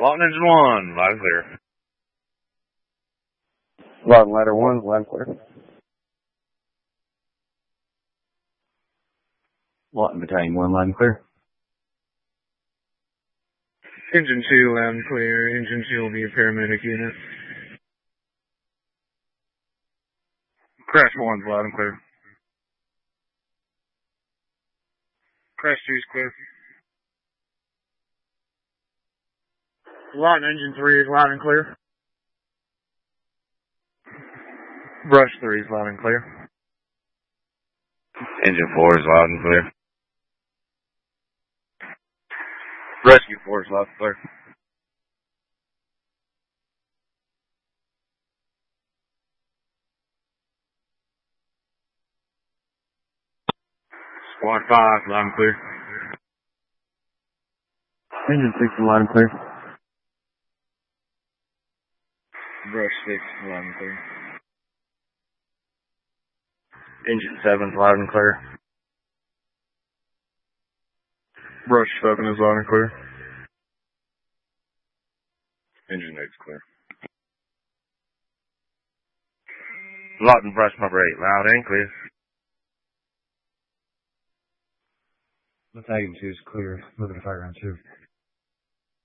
Lawton Engine 1, loud and clear. Lawton Ladder 1, loud and clear. Lawton Battalion 1, loud and clear. Engine 2, loud and clear. Engine 2 will be a paramedic unit. Crash 1's loud and clear. Crash 2's clear. Lawton Engine 3 is loud and clear. Rush 3 is loud and clear. Engine 4 is loud and clear. Rescue 4 is loud and clear. Squad 5, loud and clear. Engine 6 is loud and clear. Rush 6 is loud and clear. Engine 7 is loud and clear. Rush 7 is loud and clear. Engine 8 is clear. Lawton Brush Number 8, loud and clear. Battalion 2 is clear. Moving to fire round 2.